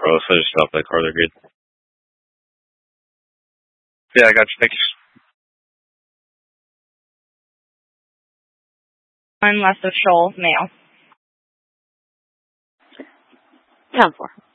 Oh, so I just stopped that car. They're good. Yeah, I got you. Thanks. One left of Shoal, male. 10-4.